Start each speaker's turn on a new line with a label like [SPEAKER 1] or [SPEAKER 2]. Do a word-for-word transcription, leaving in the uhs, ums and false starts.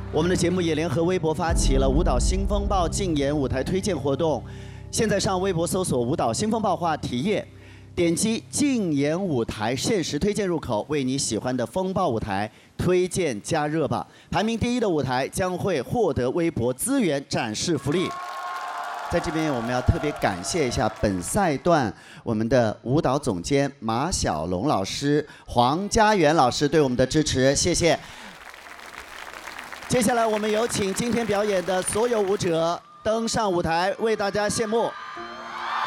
[SPEAKER 1] 我们的节目也联合微博发起了舞蹈新风暴竞演舞台推荐活动，现在上微博搜索舞蹈新风暴话题页，点击竞演舞台限时推荐入口，为你喜欢的风暴舞台推荐加热吧。排名第一的舞台将会获得微博资源展示福利。在这边我们要特别感谢一下本赛段我们的舞蹈总监马小龙老师、黄家元老师对我们的支持，谢谢。接下来我们有请今天表演的所有舞者登上舞台，为大家谢幕。